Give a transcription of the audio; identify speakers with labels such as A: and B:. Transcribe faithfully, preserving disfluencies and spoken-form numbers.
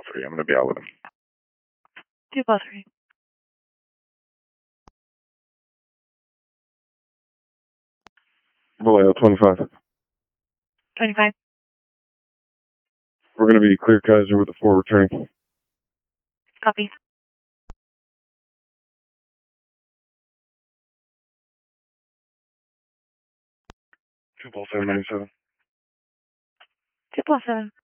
A: three. I'm going to be out with him.
B: two plus three.
A: Vallejo, twenty-five.
B: twenty-five.
A: We're going to be clear Kaiser with the four returning.
B: Copy.
A: two plus seven ninety-seven.
B: two plus seven.